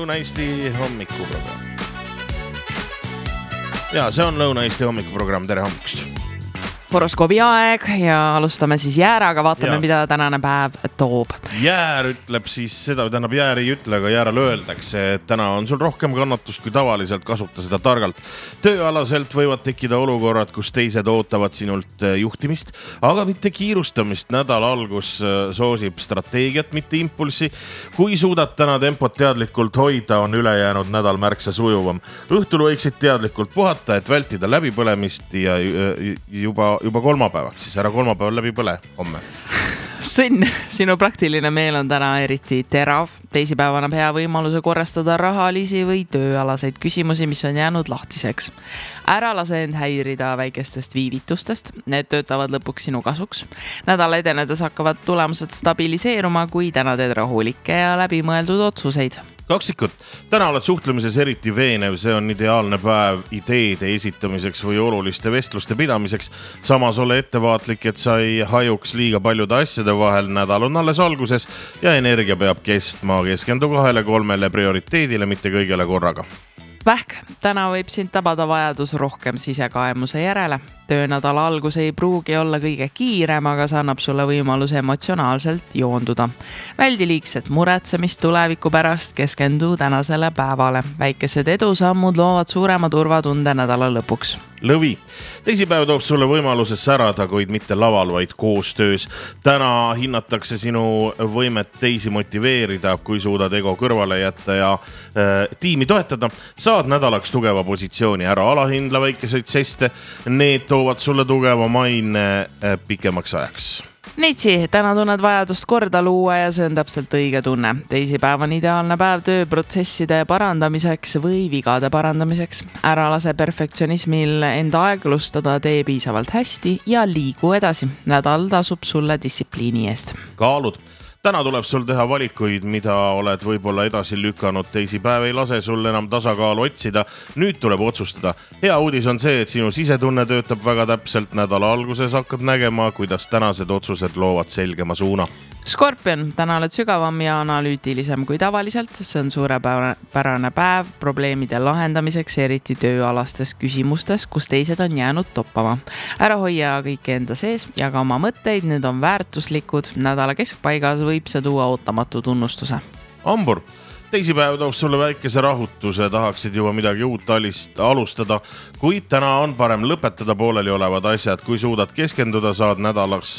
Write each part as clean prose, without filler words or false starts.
Lõuna-Eesti hommikuprogramm. Ja see on Lõuna-Eesti hommikuprogramm, tere hommikust. Horoskoobi aeg ja alustame siis jääraga, vaatame, mida tänane päev toob. Jäär ütleb siis seda, tähendab jäär ei ütle, aga jääral öeldakse, et täna on sul rohkem kannatust kui tavaliselt, kasuta seda targalt. Tööalaselt võivad tekkida olukorrad, kus teised ootavad sinult juhtimist, aga mitte kiirustamist. Nädala algus soosib strateegiat, mitte impulsi. Kui suudad täna tempot teadlikult hoida, on ülejäänud nädal märksa sujuvam. Õhtul võiksid teadlikult puhata, et vältida läbipõlemist ja juba kolmapäevaks, siis ära kolmapäeval läbi põle homme. Sõnn, sinu praktiline meel on täna eriti terav. Teisipäev annab hea võimaluse korrastada rahalisi või tööalaseid küsimusi, mis on jäänud lahtiseks. Ära lase end häirida väikestest viivitustest. Need töötavad lõpuks sinu kasuks. Nädala edenedes hakkavad tulemused stabiliseeruma, kui täna teed rahulikke ja läbimõeldud otsuseid. Kaksikud, täna oled suhtlemises eriti veenev, see on ideaalne päev ideede esitamiseks või oluliste vestluste pidamiseks. Samas ole ettevaatlik, et sa ei hajuks liiga paljude asjade vahel. Nädal on alles alguses ja energia peab kestma. Keskendu 2-3 prioriteedile, mitte kõigele korraga. Vähk, täna võib sind tabada vajadus rohkem sisekaemuse järele. Töönädala algus ei pruugi olla kõige kiirem, aga see annab sulle võimaluse emotsionaalselt joonduda. Väldi liigset muretsemist tuleviku pärast, keskendu tänasele päevale. Väikesed edusammud loovad suurema turvatunde nädala lõpuks. Lõvi, teisipäev toob sulle võimaluse särada, kuid mitte laval, vaid koostöös. Täna hinnatakse sinu võimet teisi motiveerida, kui suudad ego kõrvale jätta ja tiimi toetada. Saad nädalaks tugeva positsiooni, ära alahindla väikeseid seste. Need toovad sulle tugeva maine pikemaks ajaks. Neitsi, täna tunned vajadust korda luua ja see on täpselt õige tunne. Teisipäev on ideaalne päev tööprotsesside parandamiseks või vigade parandamiseks. Ära lase perfektsionismil enda aeglustada, tee piisavalt hästi ja liigu edasi. Nädal tasub sulle distsipliini eest. Kaalud. Täna tuleb sul teha valikuid, mida oled võib-olla edasi lükanud. Teisipäev ei lase sul enam tasakaalu otsida. Nüüd tuleb otsustada. Hea uudis on see, et sinu sisetunne töötab väga täpselt. Nädala alguses hakkad nägema, kuidas tänased otsused loovad selgema suuna. Skorpion, täna oled sügavam ja analüütilisem kui tavaliselt. See on suurepärane päev probleemide lahendamiseks, eriti tööalastes küsimustes, kus teised on jäänud toppama. Ära hoia kõike enda sees ja ka oma mõtteid, need on väärtuslikud. Nädala keskpaigas võib see tuua ootamatu tunnustuse. Hambur. Teisipäev toob sulle väikese rahutuse, tahaksid juba midagi uut alustada, kuid täna on parem lõpetada pooleli olevad asjad. Kui suudad keskenduda, saad nädalaks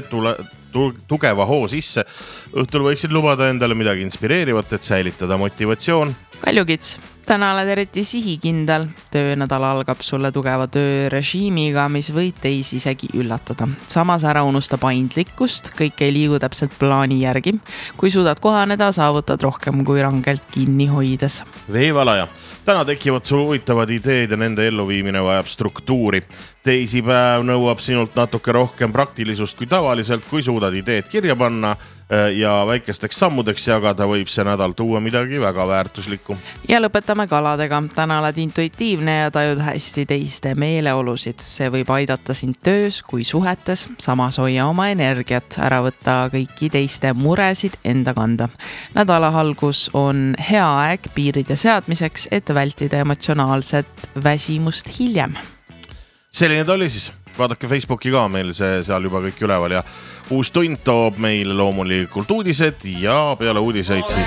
tugeva hoo sisse. Õhtul võiksid lubada endale midagi inspireerivat, et säilitada motivatsioon. Kaljukits, täna oled eriti sihikindel. Töönädal algab sulle tugeva töörežiimiga, mis võib teisi isegi üllatada. Samas ära unusta paindlikkust, kõik ei liigu täpselt plaani järgi. Kui suudad kohaneda, saavutad rohkem kui rangelt kinni hoides. Veevalaja, täna tekivad sul huvitavad ideed ja nende elluviimine vajab struktuuri. Teisipäev nõuab sinult natuke rohkem praktilisust kui tavaliselt. Kui suudad ideed kirja panna ja väikesteks sammudeks jagada, võib see nädal tuua midagi väga väärtuslikku. Ja lõpetame kaladega. Täna oled intuitiivne ja tajud hästi teiste meeleolusid. See võib aidata sind töös kui suhetes. Samas hoia oma energiat, ära võtta kõiki teiste muresid enda kanda. Nädala algus on hea aeg piiride seadmiseks, et vältida emotsionaalset väsimust hiljem. Selline ta oli siis. Vaadake Facebooki ka, meil see seal juba kõik üleval ja uus tund toob meile loomulikult uudised ja peale uudiseid siis